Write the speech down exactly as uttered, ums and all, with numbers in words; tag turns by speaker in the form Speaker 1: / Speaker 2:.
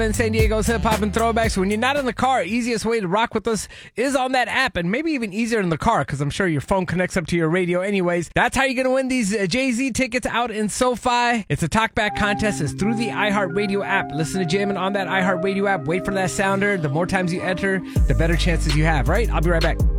Speaker 1: In San Diego's hip hop and throwbacks. When you're not in the car, easiest way to rock with us is on that app, and maybe even easier in the car because I'm sure your phone connects up to your radio anyways. That's how you're going to win these uh, Jay-Z tickets out in SoFi. It's a talkback contest. It's through the iHeartRadio app. Listen to Jammin' on that iHeartRadio app. Wait for that sounder. The more times you enter, the better chances you have, right? I'll be right back.